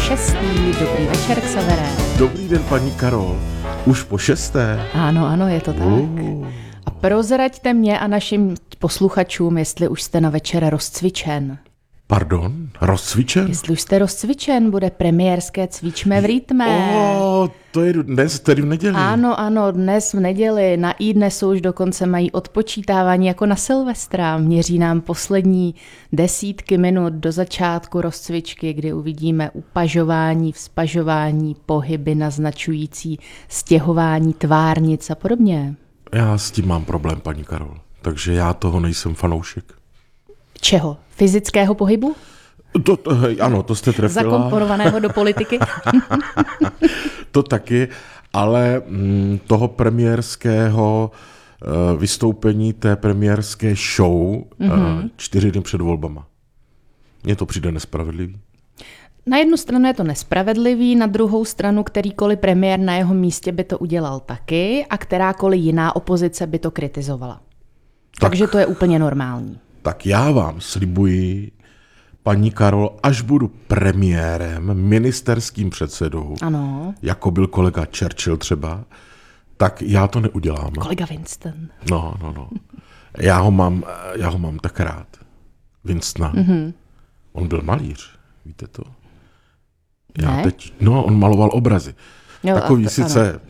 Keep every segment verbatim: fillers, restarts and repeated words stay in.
šestý. Dobrý večer, Xavere. Dobrý den, paní Karol. Už po šesté? Ano, ano, je to tak. Uh. A prozraďte mě a našim posluchačům, jestli už jste na večer rozcvičen. Pardon? Rozcvičen? Jestli už jste rozcvičen, bude premiérské Cvičme v rytme. O, to je dnes, tedy v neděli. Ano, ano, dnes v neděli. Na iDnesu už dokonce mají odpočítávání jako na Silvestra. Měří nám poslední desítky minut do začátku rozcvičky, kdy uvidíme upažování, vzpažování, pohyby naznačující stěhování tvárnic a podobně. Já s tím mám problém, paní Karol. Takže já toho nejsem fanoušek. Čeho? Fyzického pohybu? To, to, ano, to jste trefila. Zakomponovaného do politiky? To taky, ale m, toho premiérského uh, vystoupení té premiérské show mm-hmm. uh, čtyři dny před volbama. Mně to přijde nespravedlivý. Na jednu stranu je to nespravedlivý, na druhou stranu kterýkoliv premiér na jeho místě by to udělal taky a kterákoliv jiná opozice by to kritizovala. Tak, Takže to je úplně normální. Tak já vám slibuji, paní Karol, až budu premiérem, ministerským předsedou, ano. jako byl kolega Churchill třeba, tak já to neudělám. Kolega Winston. No, no, no. Já ho mám, já ho mám tak rád. Winstona. Mm-hmm. On byl malíř, víte to? Já ne? teď, no, on maloval obrazy. Jo, Takový to, sice,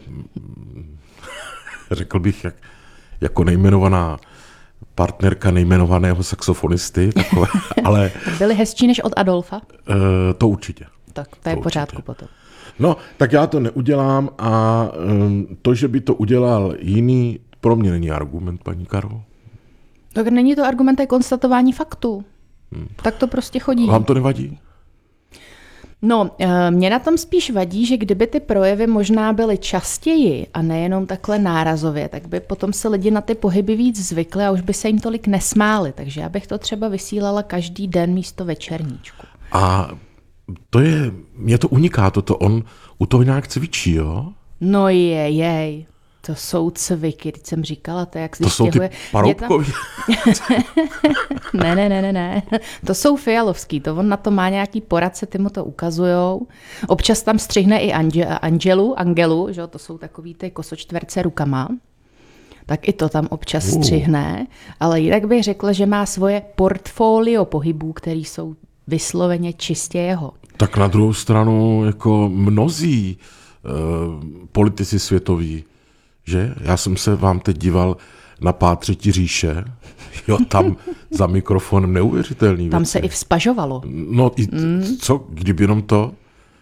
řekl bych, jak, jako nejmenovaná partnerka nejmenovaného saxofonisty, takové, ale... Byli hezčí než od Adolfa? Uh, to určitě. Tak to je v pořádku potom. No, tak já to neudělám a um, to, že by to udělal jiný, pro mě není argument, paní Karol. Tak není to argument, to je konstatování faktu. Hmm. Tak to prostě chodí. Vám to nevadí? No, mě na tom spíš vadí, že kdyby ty projevy možná byly častěji a nejenom takhle nárazově, tak by potom se lidi na ty pohyby víc zvykli a už by se jim tolik nesmáli. Takže já bych to třeba vysílala každý den místo večerníčku. A to je, mě to uniká, toto on u toho nějak cvičí, jo? No je, jej. To jsou cviky, teď jsem říkala, to jak si To jsou ty paroubkový. Tam... ne, ne, ne, ne, ne. To jsou fialovský, to on na to má nějaký poradce, ty mu to ukazujou. Občas tam střihne i Ange- Angelu, Angelu, že? To jsou takový ty kosočtverce rukama. Tak i to tam občas uh. střihne, ale jinak bych řekla, že má svoje portfolio pohybů, který jsou vysloveně čistě jeho. Tak na druhou stranu jako mnozí uh, politici světoví, že? Já jsem se vám teď díval na Pád třetí říše, jo, tam za mikrofonem neuvěřitelný Tam věci. se i vzpažovalo. No, i, mm. co, kdyby jenom to?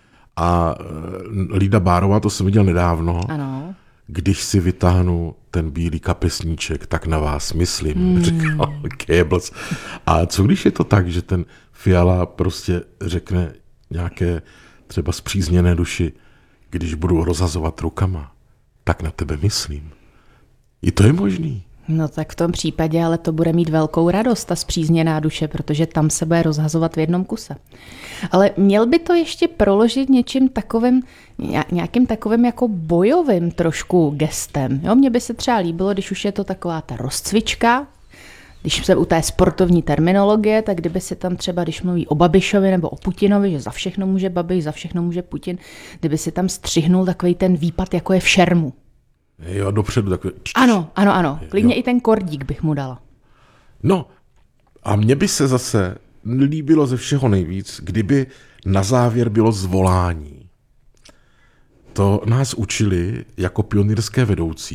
A Lída Bárová, to jsem viděl nedávno, ano. Když si vytáhnu ten bílý kapesníček, tak na vás myslím, mm. říkal Goebbels. A co když je to tak, že ten Fiala prostě řekne nějaké třeba spřízněné duši, když budu rozhazovat rukama, tak na tebe myslím. I to je možný. No tak v tom případě, ale to bude mít velkou radost, ta spřízněná duše, protože tam se bude rozhazovat v jednom kuse. Ale měl by to ještě proložit něčím takovým, nějakým takovým jako bojovým trošku gestem. Jo, mně by se třeba líbilo, když už je to taková ta rozcvička, když se u té sportovní terminologie, tak kdyby se tam třeba, když mluví o Babišovi nebo o Putinovi, že za všechno může Babiš, za všechno může Putin, kdyby si tam střihnul takový ten výpad, jako je v šermu. Jo, dopředu takový... Ano, ano, ano. Klidně jo. I ten kordík bych mu dala. No, a mně by se zase líbilo ze všeho nejvíc, kdyby na závěr bylo zvolání. To nás učili jako pionýrské vedoucí.